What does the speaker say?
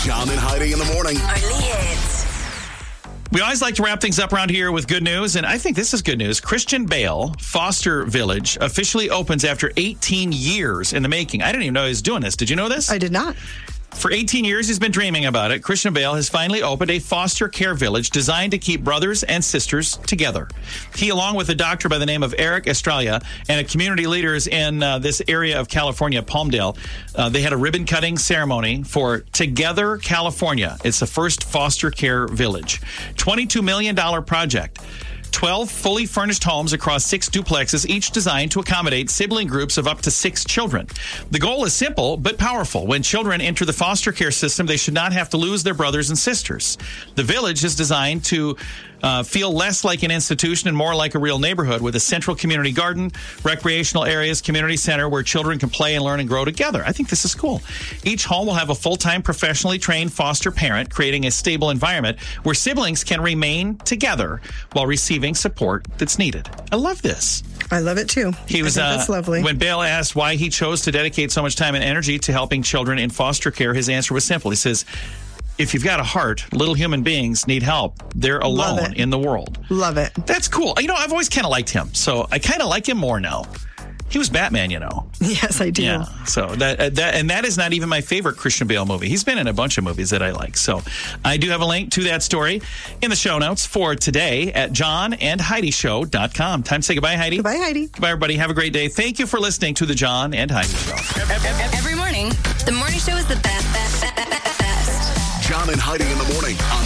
John and Heidi in the morning. Only hits. We always like to wrap things up around here with good news, and I think this is good news. Christian Bale Foster Village officially opens after 18 years in the making. I didn't even know he was doing this. Did you know this? I did not. For 18 years, he's been dreaming about it. Christian Bale has finally opened a foster care village designed to keep brothers and sisters together. He, along with a doctor by the name of Eric Estrella and a community leaders in this area of California, Palmdale, they had a ribbon-cutting ceremony for Together California. It's the first foster care village. $22 million project. 12 fully furnished homes across 6 duplexes, each designed to accommodate sibling groups of up to 6 children. The goal is simple but powerful. When children enter the foster care system, they should not have to lose their brothers and sisters. The village is designed to feel less like an institution and more like a real neighborhood, with a central community garden, recreational areas, community center where children can play and learn and grow together. I think this is cool. Each home will have a full-time, professionally trained foster parent, creating a stable environment where siblings can remain together while receiving support that's needed. I love this. I love it too. That's lovely. When Bale asked why he chose to dedicate so much time and energy to helping children in foster care, his answer was simple. He says, if you've got a heart, little human beings need help. They're alone in the world. Love it. That's cool. You know, I've always kind of liked him, so I kind of like him more now. He was Batman, you know. Yes, I do. Yeah. So that is not even my favorite Christian Bale movie. He's been in a bunch of movies that I like. So I do have a link to that story in the show notes for today at johnandheidishow.com. Time to say goodbye, Heidi. Goodbye, Heidi. Goodbye, everybody. Have a great day. Thank you for listening to the John and Heidi Show. Every morning, the morning show is the best. John and Heidi in the morning on